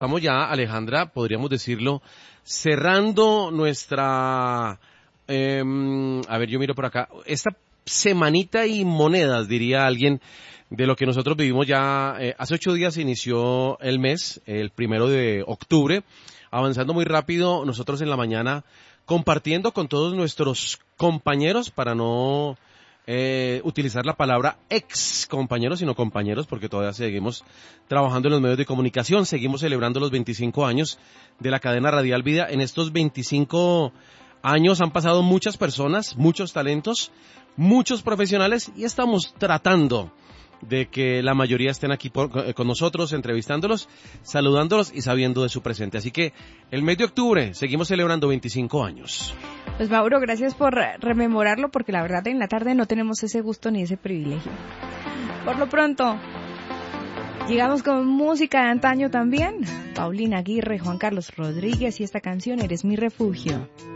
Estamos ya, Alejandra, podríamos decirlo, cerrando nuestra... a ver, yo miro por acá. Esta semanita y monedas, diría alguien, de lo que nosotros vivimos ya. Hace 8 días se inició el mes, el 1 de octubre, avanzando muy rápido, nosotros en la mañana compartiendo con todos nuestros compañeros, para no utilizar la palabra ex compañeros, sino compañeros, porque todavía seguimos trabajando en los medios de comunicación, seguimos celebrando los 25 años de la cadena Radial Vida. En estos 25 años han pasado muchas personas, muchos talentos, muchos profesionales, y estamos tratando de que la mayoría estén aquí con nosotros, entrevistándolos, saludándolos y sabiendo de su presente. Así que el mes de octubre seguimos celebrando 25 años. Pues Mauro, gracias por rememorarlo, porque la verdad en la tarde no tenemos ese gusto ni ese privilegio. Por lo pronto, llegamos con música de antaño también. Paulina Aguirre, Juan Carlos Rodríguez y esta canción, Eres mi refugio.